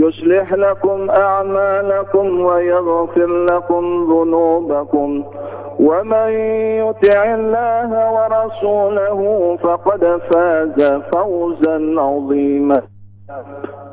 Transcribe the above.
يصلح لكم أعمالكم ويغفر لكم ذنوبكم، ومن يطع الله ورسوله فقد فاز فوزا عظيما.